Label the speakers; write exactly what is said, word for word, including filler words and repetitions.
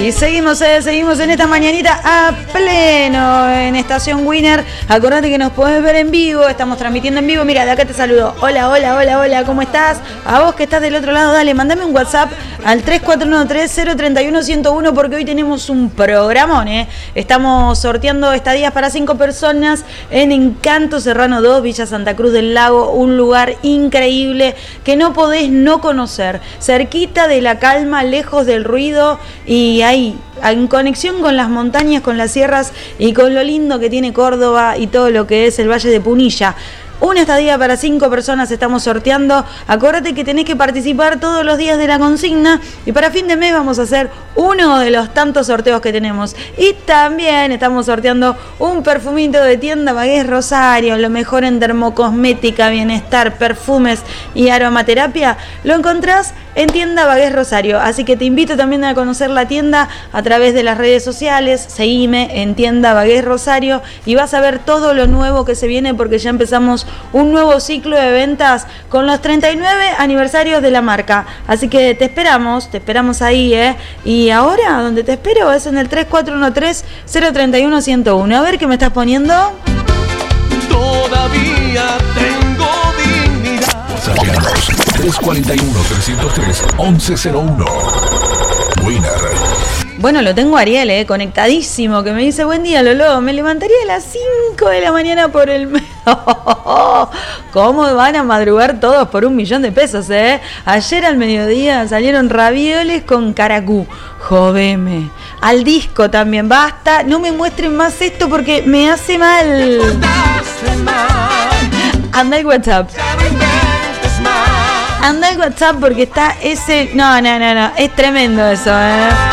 Speaker 1: Y seguimos, eh, seguimos en esta mañanita a pleno en Estación Winner. Acordate que nos podés ver en vivo, estamos transmitiendo en vivo. Mira, de acá te saludo. Hola, hola, hola, hola, ¿cómo estás? A vos que estás del otro lado, dale, mandame un WhatsApp al tres cuatro uno tres, cero tres uno, uno cero uno porque hoy tenemos un programón, ¿eh? Estamos sorteando estadías para cinco personas en Encanto Serrano dos, Villa Santa Cruz del Lago, un lugar increíble que no podés no conocer. Cerquita de la calma, lejos del ruido y ahí, en conexión con las montañas, con las sierras y con lo lindo que tiene Córdoba y todo lo que es el Valle de Punilla. Una estadía para cinco personas estamos sorteando. Acordate que tenés que participar todos los días de la consigna y para fin de mes vamos a hacer uno de los tantos sorteos que tenemos. Y también estamos sorteando un perfumito de tienda Bagués Rosario, lo mejor en dermocosmética, bienestar, perfumes y aromaterapia. Lo encontrás en tienda Bagués Rosario. Así que te invito también a conocer la tienda a través de las redes sociales. Seguime en tienda Bagués Rosario y vas a ver todo lo nuevo que se viene porque ya empezamos un nuevo ciclo de ventas con los treinta y nueve aniversarios de la marca. Así que te esperamos, te esperamos ahí, ¿eh? Y ahora, donde te espero es en el tres cuatro uno tres, cero tres uno, uno cero uno. A ver qué me estás poniendo.
Speaker 2: Todavía tengo dignidad.
Speaker 3: tres cuatro uno, tres cero tres, once cero uno. Winner.
Speaker 1: Bueno, lo tengo a Ariel, eh, conectadísimo, que me dice, buen día, Lolo, me levantaría a las cinco de la mañana por el... ¿Cómo van a madrugar todos por un millón de pesos, eh? Ayer al mediodía salieron ravioles con caracú. Jodeme. Al disco también, basta, no me muestren más esto porque me hace mal. Anda el WhatsApp. Anda el WhatsApp porque está ese... No, no, no, no, es tremendo eso, eh.